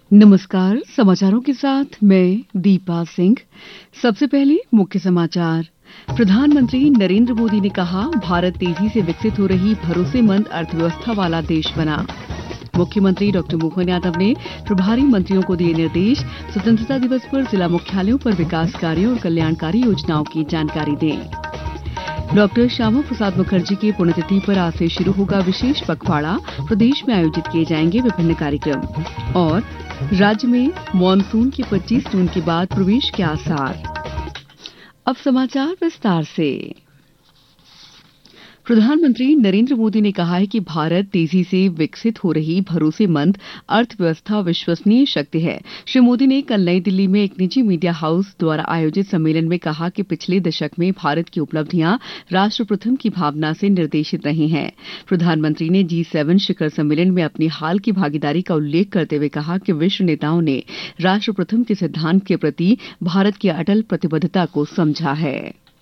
नमस्कार। समाचारों के साथ मैं दीपा सिंह। सबसे पहले मुख्य समाचार। प्रधानमंत्री नरेंद्र मोदी ने कहा, भारत तेजी से विकसित हो रही भरोसेमंद अर्थव्यवस्था वाला देश बना। मुख्यमंत्री डॉक्टर मोहन यादव ने प्रभारी मंत्रियों को दिए निर्देश, स्वतंत्रता दिवस पर जिला मुख्यालयों पर विकास कार्यों और कल्याणकारी योजनाओं की जानकारी दें। डॉक्टर श्यामा प्रसाद मुखर्जी की पुण्यतिथि पर आज से शुरू होगा विशेष पखवाड़ा। प्रदेश में आयोजित किए जाएंगे विभिन्न कार्यक्रम। और राज्य में मानसून के 25 जून के बाद प्रवेश के आसार। अब समाचार विस्तार से। प्रधानमंत्री नरेंद्र मोदी ने कहा है कि भारत तेजी से विकसित हो रही भरोसेमंद अर्थव्यवस्था विश्वसनीय शक्ति है। श्री मोदी ने कल नई दिल्ली में एक निजी मीडिया हाउस द्वारा आयोजित सम्मेलन में कहा कि पिछले दशक में भारत की उपलब्धियां राष्ट्र प्रथम की भावना से निर्देशित रही हैं। प्रधानमंत्री ने G7 शिखर सम्मेलन में अपनी हाल की भागीदारी का उल्लेख करते हुए कहा कि विश्व नेताओं ने राष्ट्र प्रथम के सिद्धांत के प्रति भारत की अटल प्रतिबद्धता को समझा है।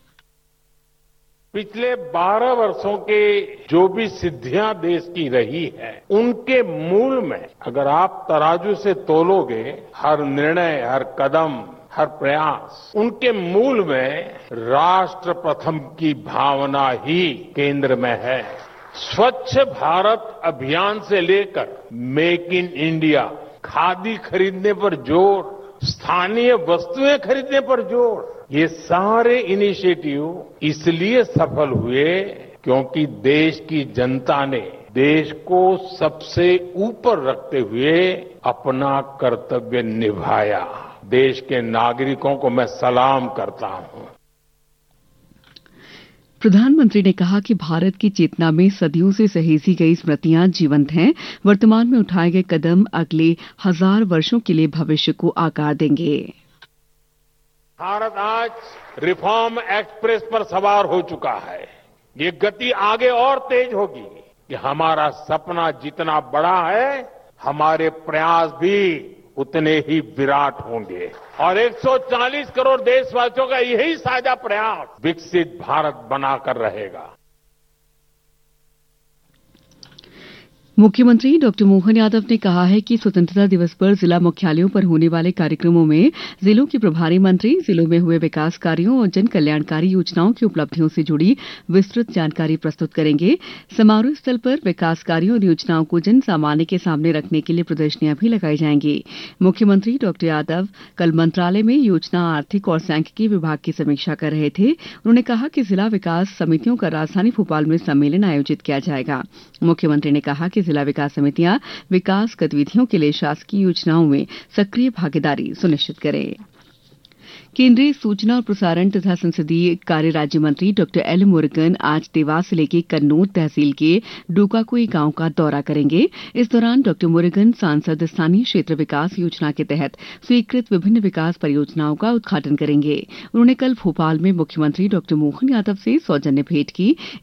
पिछले 12 वर्षों के जो भी सिद्धियां देश की रही है, उनके मूल में अगर आप तराजू से तोलोगे, हर निर्णय, हर कदम, हर प्रयास, उनके मूल में राष्ट्र प्रथम की भावना ही केंद्र में है। स्वच्छ भारत अभियान से लेकर मेक इन इंडिया, खादी खरीदने पर जोर, स्थानीय वस्तुएं खरीदने पर जोर, ये सारे इनिशिएटिव इसलिए सफल हुए क्योंकि देश की जनता ने देश को सबसे ऊपर रखते हुए अपना कर्तव्य निभाया। देश के नागरिकों को मैं सलाम करता हूं। प्रधानमंत्री ने कहा कि भारत की चेतना में सदियों से सहेजी गई स्मृतियां जीवंत हैं। वर्तमान में उठाए गए कदम अगले 1000 वर्षों के लिए भविष्य को आकार देंगे। भारत आज रिफॉर्म एक्सप्रेस पर सवार हो चुका है। ये गति आगे और तेज होगी कि हमारा सपना जितना बड़ा है, हमारे प्रयास भी उतने ही विराट होंगे। और 140 करोड़ देशवासियों का यही साझा प्रयास विकसित भारत बनाकर रहेगा। मुख्यमंत्री डॉक्टर मोहन यादव ने कहा है कि स्वतंत्रता दिवस पर जिला मुख्यालयों पर होने वाले कार्यक्रमों में जिलों के प्रभारी मंत्री जिलों में हुए विकास कार्यों और जन कल्याणकारी योजनाओं की उपलब्धियों से जुड़ी विस्तृत जानकारी प्रस्तुत करेंगे। समारोह स्थल पर विकास कार्यों और योजनाओं को जन सामान्य के सामने रखने के लिए प्रदर्शनियां भी लगाई जाएंगी। मुख्यमंत्री डॉक्टर यादव कल मंत्रालय में योजना, आर्थिक और सांख्यिकी विभाग की समीक्षा कर रहे थे। उन्होंने कहा कि जिला विकास समितियों का राजधानी भोपाल में सम्मेलन आयोजित किया जाएगा। मुख्यमंत्री ने कहा कि जिला विकास समितियां विकास गतिविधियों के लिए शासकीय योजनाओं में सक्रिय भागीदारी सुनिश्चित करें। केंद्रीय सूचना और प्रसारण तथा संसदीय कार्य राज्य मंत्री डॉक्टर एल मुरुगन आज देवास जिले के कन्नौद तहसील के डोकाकोई गांव का दौरा करेंगे। इस दौरान डॉक्टर मुरुगन सांसद स्थानीय क्षेत्र विकास योजना के तहत स्वीकृत विभिन्न विकास परियोजनाओं का उद्घाटन करेंगे। उन्होंने कल भोपाल में मुख्यमंत्री डॉक्टर मोहन यादव से सौजन्य भेंट की।